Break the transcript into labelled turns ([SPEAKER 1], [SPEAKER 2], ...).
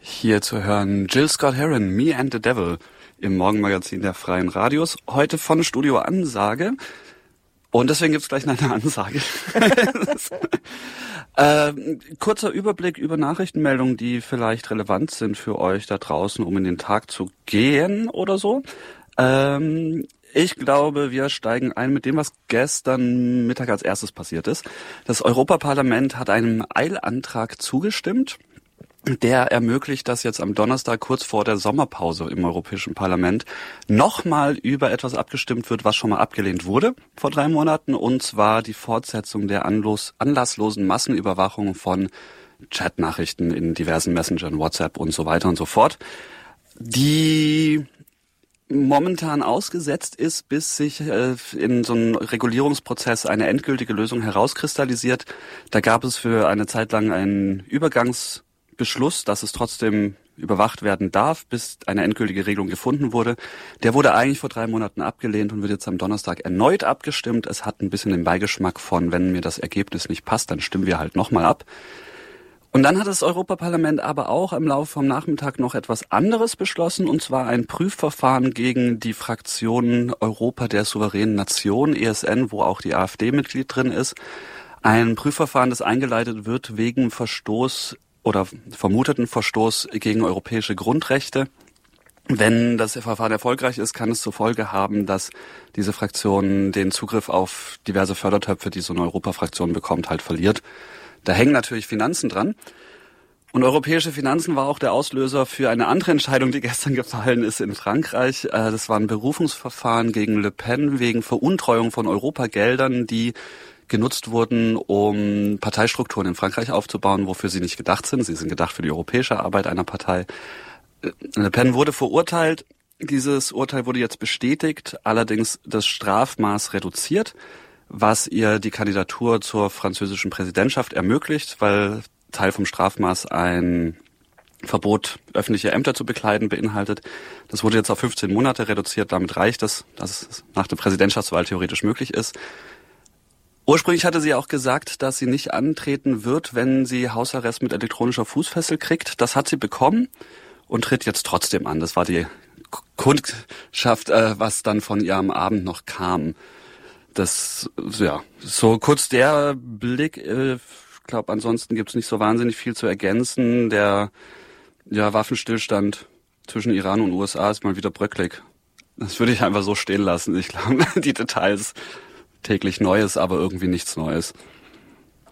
[SPEAKER 1] Hier zu hören Jill Scott Heron, Me and the Devil im Morgenmagazin der Freien Radios. Heute von Studio Ansage. Und deswegen gibt's gleich eine Ansage. Kurzer Überblick über Nachrichtenmeldungen, die vielleicht relevant sind für euch da draußen, um in den Tag zu gehen oder so. Ich glaube, wir steigen ein mit dem, was gestern Mittag als erstes passiert ist. Das Europaparlament hat einem Eilantrag zugestimmt. Der ermöglicht, dass jetzt am Donnerstag kurz vor der Sommerpause im Europäischen Parlament nochmal über etwas abgestimmt wird, was schon mal abgelehnt wurde vor 3 Monaten, und zwar die Fortsetzung der anlasslosen Massenüberwachung von Chatnachrichten in diversen Messengern, WhatsApp und so weiter und so fort, die momentan ausgesetzt ist, bis sich in so einem Regulierungsprozess eine endgültige Lösung herauskristallisiert. Da gab es für eine Zeit lang einen Übergangsbeschluss, dass es trotzdem überwacht werden darf, bis eine endgültige Regelung gefunden wurde. Der wurde eigentlich vor 3 Monaten abgelehnt und wird jetzt am Donnerstag erneut abgestimmt. Es hat ein bisschen den Beigeschmack von, wenn mir das Ergebnis nicht passt, dann stimmen wir halt nochmal ab. Und dann hat das Europaparlament aber auch im Laufe vom Nachmittag noch etwas anderes beschlossen, und zwar ein Prüfverfahren gegen die Fraktion Europa der souveränen Nation, ESN, wo auch die AfD Mitglied drin ist. Ein Prüfverfahren, das eingeleitet wird wegen Verstoß oder vermuteten Verstoß gegen europäische Grundrechte. Wenn das Verfahren erfolgreich ist, kann es zur Folge haben, dass diese Fraktion den Zugriff auf diverse Fördertöpfe, die so eine Europafraktion bekommt, halt verliert. Da hängen natürlich Finanzen dran. Und europäische Finanzen war auch der Auslöser für eine andere Entscheidung, die gestern gefallen ist in Frankreich. Das war ein Berufungsverfahren gegen Le Pen wegen Veruntreuung von Europageldern, die genutzt wurden, um Parteistrukturen in Frankreich aufzubauen, wofür sie nicht gedacht sind. Sie sind gedacht für die europäische Arbeit einer Partei. Le Pen wurde verurteilt. Dieses Urteil wurde jetzt bestätigt, allerdings das Strafmaß reduziert, was ihr die Kandidatur zur französischen Präsidentschaft ermöglicht, weil Teil vom Strafmaß ein Verbot, öffentliche Ämter zu bekleiden, beinhaltet. Das wurde jetzt auf 15 Monate reduziert. Damit reicht es, dass es nach der Präsidentschaftswahl theoretisch möglich ist. Ursprünglich hatte sie auch gesagt, dass sie nicht antreten wird, wenn sie Hausarrest mit elektronischer Fußfessel kriegt. Das hat sie bekommen und tritt jetzt trotzdem an. Das war die Kundschaft, was dann von ihr am Abend noch kam. Das, ja, so kurz der Blick. Ich glaube, ansonsten gibt's nicht so wahnsinnig viel zu ergänzen. Der Waffenstillstand zwischen Iran und USA ist mal wieder bröcklig. Das würde ich einfach so stehen lassen. Ich glaube, die Details täglich Neues, aber irgendwie nichts Neues.